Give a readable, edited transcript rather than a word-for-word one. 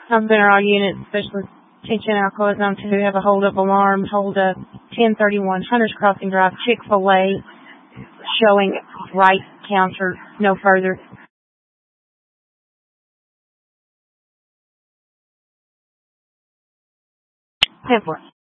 I've been all units, especially Attention Alcoholism, to have a hold-up alarm, hold a 1031 Hunters Crossing Drive, Chick-fil-A, showing right counter, no further. Temperance.